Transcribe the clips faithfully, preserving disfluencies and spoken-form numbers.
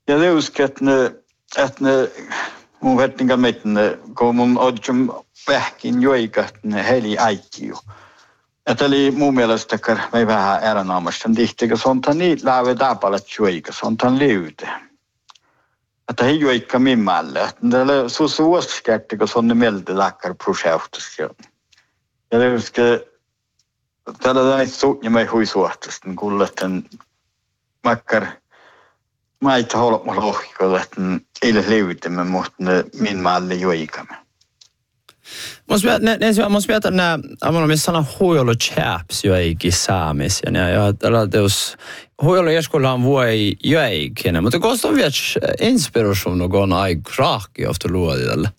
ja det uskon att ne att ne mun vettinga metne kun mun odjum vähkin joikat ne heli aikkiu. Että oli mun mielestä kar me vähän erinomaista tihtikä sonta niin läve tapalat joika sonta liute. Että he joikka mimmälle. Tällä susuoskättikö sonne mieltä takkar projektissa. Ja det uskon tällä näin suutja me huisuohtasta kulletten makkar maita holma lohkolla että ei liutemme mutta min malle joikamme. Mä mietin, että mä olen sana huijolu chaps joikin saamisen ja ja tällä teos huijolu joskulaan voi joikin, mutta koska on vielä inspiration kun aika rahki ofta luodi tällä.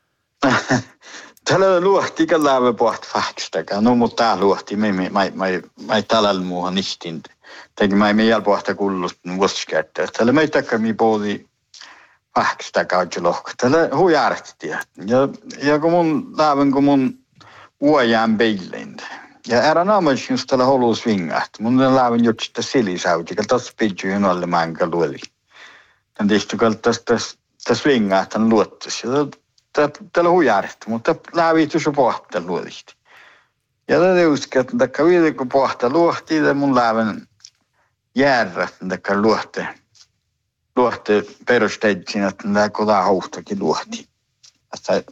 Tällä luohti kalave pohti faktista, no mutta tää luohti me me me me tällä muuhan nistin. Teki me me jälpohta kullut vuosikättä. Tällä me takka mi podi faktista kautselohka. Tällä huijarti ja ja kun mun läven kun mun uojan beilin. Ja era naamas just tällä holus vingat. Mun läven jutsta silisauti, kun tässä pidju alle manka luoli. Tän tietysti kun tästä tästä vingat tän luottas. Tällä huijarti, mutta lävi tuossa pohta luolista. Ja tätä uskon, että takka vielä kun pohta luohti, ja mun läven järrät, takka luohti. Luohti perusteitsin, että tämä kodaa hauhtakin luohti. Että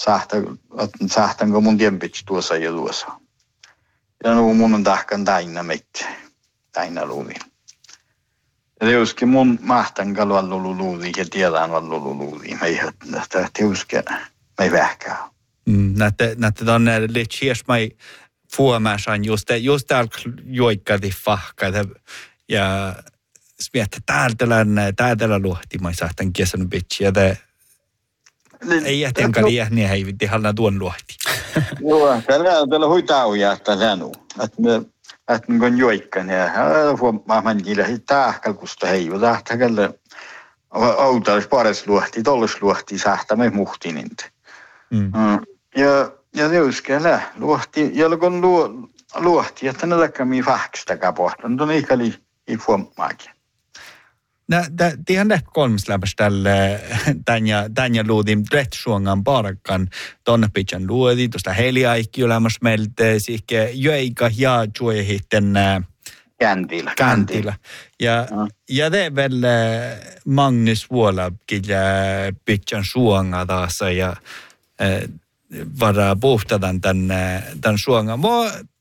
sahtanko mun tiempitsi tuossa ja tuossa. Ja no mun on tahkan taina meitä, taina luuli. Ja teuskin mun mahtan kalvallu luuli ja tiedään vallu luuli. Me ei että teuskin me ei vähkää. Näette, näette tonne liitsies mai fuomäsän just, just täällä joikkadi fahkada ja miettä täältä täältä luohti mai sahtan kesän bitchi ja te ei jätenkään liähniä heivitti halna tuon luohti. Joo, tällä tällä huitauja että länu. Että me että kun joikkan ja fuomähän niillä tahkalkusta heivu tahkalle autais pares luohti tolles luohti sahta me muhtinint. Mm. Ja ja teuskellä luohti ja kun luo luohti että ne takami fahksta kapohtan ton ikali i fuomäkin. Nä tihän läht kolmas läpäs tälle tanja tanja luudin retsuangan parakan tonne pitchan luodi tuosta heliaikki olemassa meiltä sikke joika ja juehitten Käntillä. Käntillä. Ja mm. ja det väl Magnus Vuola killä pitchan suanga taas ja vara puhtadan tän tän suanga. Mä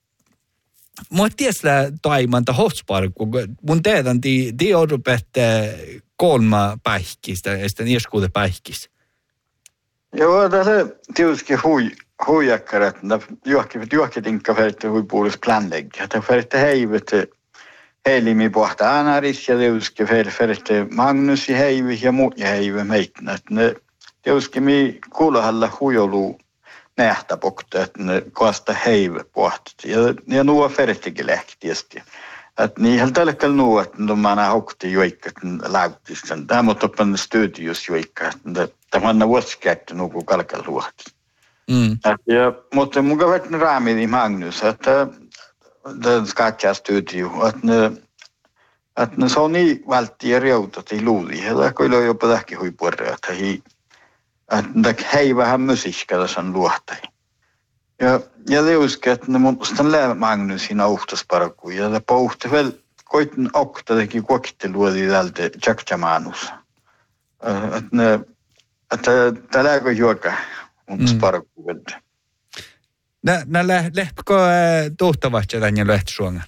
Mä tiedän taimanta hotsparkku, mun teetän ti ti odopet kolma päihkistä, ja sitten ieskuute päihkistä. Joo, tässä tietysti hui huijakkarat, juokkivat juokkitinka färte hui puolis planlägga. Det färte heivet heilimi pohta anaris ja tietysti färte Magnus i heivi ja muut ja heivi meitnä. Ne tietysti mi kuulahalla huijolu nähtä pokta, että ne koasta heive pohtat. Ja, ja nuo fertikin lähtiesti. Että niihin tälläkään nuo, että mä näin haukti joikka, että lautista. Tämä on toppan studios joikka, että tämä on vuosikättä nuku kalkal luohti. Mm. Ja, mutta mun kävät ne raamini Magnus, että tämä skatsia studio, että ne, että ne saa niin välttiä reutat i luuli. Ja kyllä on jopa tähkin huipuorea, että hei, että hei vähän musiikkaa sen luohtai. Ja ja det uskon, että ne mun stan lää Magnusin auhtasparku ja det pohti väl koitin okta teki kokte luodi tältä Jackjamanus. Että ne että tällä kun juoka mun sparku väl. Nä nä lähtkö tuhtavasti tänne lähtsuongan.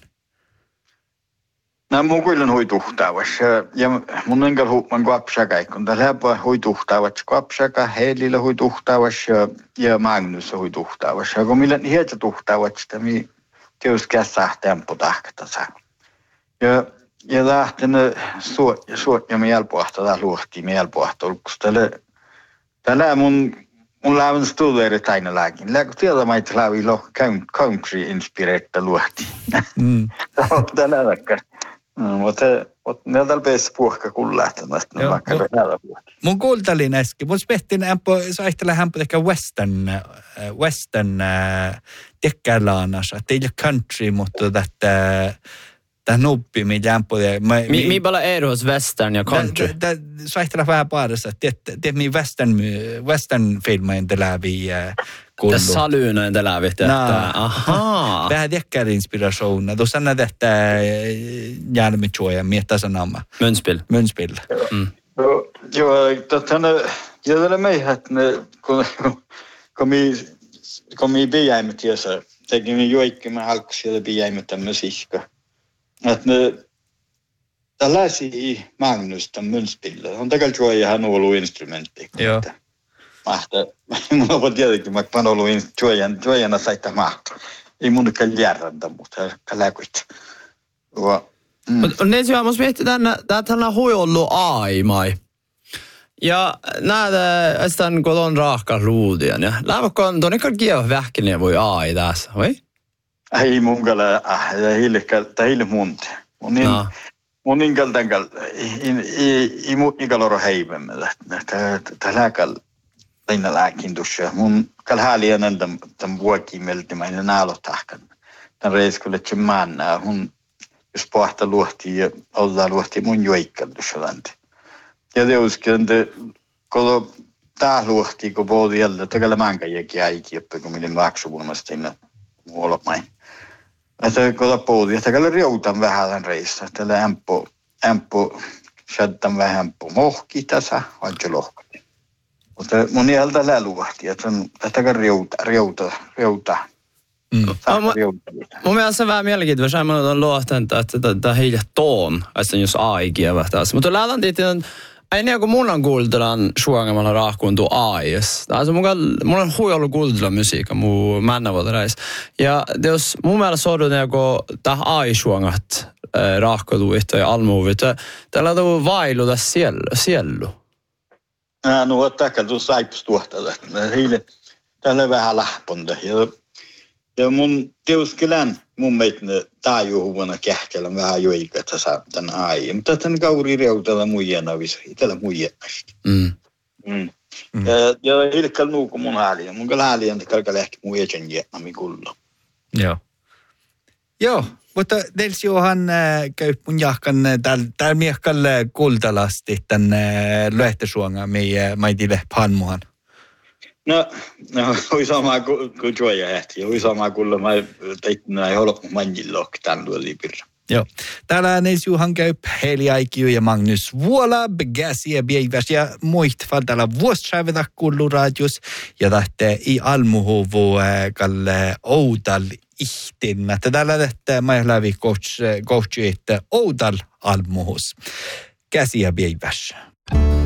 Nää mun kyllä hui tuhtavas ja mun enkä huuman kuapsaka, kun tällä hui tuhtavas kuapsaka, Heilillä hui tuhtavas ja, ja Magnus hui tuhtavas. Ja kun millä hietsä tuhtavas, sitä mi tietysti käsää tempo tahkata saa. Ja ja lähten suot ja suot ja me jälpohta tää luohti me jälpohta ulkus tällä tällä mun mun lävän studeri taina lääkin. Lääkö tiedä maita lävi lo country inspireetta luohti. Mm. Tällä läkkär. No, mutta mutta ne on päässä puhka kun lähtenyt no vaikka näillä puhka. Mun kuultelin äsken, mun spehtin ämpö saihtele hämpö ehkä western western tekkälaanas, että ei ole country, mutta että Tämä nuppi, mitä jämppuja. Mi, mi paljon eroas western ja country? Tämä saihtaa vähän paarassa. Tiedät, mi western, western filmain teläviä kullu. Tässä salyynäin teläviä. Ahaa. Vähän tekkää inspiraationa. Tuossa näet, että jälmitsuoja miettä sanama. Mönspil. Mönspil. Mm. Joo, tänne, ja tällä meihät, kun mi, kun mi biäimet jäsä, tekin mi joikki, mä halkku siellä biäimet tämän musiikka. Että ne, tällaisia i Magnus tämän Mönspille. On takalla juoja hän ollut instrumentti. Joo. Mahtaa, mulla voi tietenkin, mä oon ollut juojan, juojana saita mahtaa. Ei mun kyllä järjäntä, mutta läkuit. Mutta ne syö, musta miettii tänne, että hän on huijollut aimai. Ja näitä, sitten kun on raakka ruudian, ja lähväkään tuon ikään kieva vähkinen voi ai tässä, vai? Ei mun kyllä, äh, tämä hiili munti. Mun niin, no. mun niin kyllä tämän kyllä, ei muut niin kyllä ole heivemme. Tämä lääkäl, aina lääkintussa. Mun kyllä häälien tämän vuokiin meltimään ja näälottahkan. Tämän reiskulle tse männää. Mun jos pohta luohti ja ollaan luohti mun joikkallussa länti. Ja teuskin, että kun tämä luohti, kun puhutin jälleen, että mänkäjäkin äikiöppä, kun minä maksukulmasta sinne muualla. Että kun puhutin, että kyllä riutan vähän tämän reissa, että ämppu, ämppu, sättän vähän ämppu mohki tässä, vaikka lohkati. Mutta mun jältä läluahti, että tämä riuta, riuta, riuta. Mm. No, mun, mun mielestä se on vähän mielenkiintoista, että mä oon luohtanut, että tämä hiljaa toon, että jos A-I-kievä tässä. Mutta lähdetään tietysti, ei niin kuin mun on kuultelan suogamalla rahkuuntu A I. Tässä mun on huijollut kuultella musiikka mun männävuotta reis. Ja jos mun mielestä soudut joku tähän A I-suogat rahkuutuita ja almuuvita, täällä on vailu tässä siellu. No, ottaa tuossa saipus tuohtaa. Täällä on vähän lähponta. Ja mun teuskilän mun meitä taajuhuvana kähkellä vähän joika tässä tämän A I. Mutta tämän kauri reutella muijana visa. Itellä muijana. Mm. Mm. Mm. Ja, ja hilkkäl nuuku mun ääliä. Mun kyllä ääliä on kalkalla ehkä mun jäsen jätnami kulla. Joo. Joo, mutta dels johan äh, käy mun jahkan täällä miehkalla kultalasti tämän äh, löhtesuonga meidän maitille panmuhan. No, no, hui sama kuin juoja ehti. Hui sama kuin mä teit näin holokku manjillok tämän luolipirra. Joo. Täällä neis juhan käy Heli Aikiu ja Magnus Vuola, Begäsiä Bieiväs ja muihtfall täällä vuossäivätä kulluradios. Ja tähtee i almuhuvu kalle Oudal ihtinmättä. Täällä tähtee mä lävi coach, coach, että Oudal almuhus. Käsiä Bieiväs.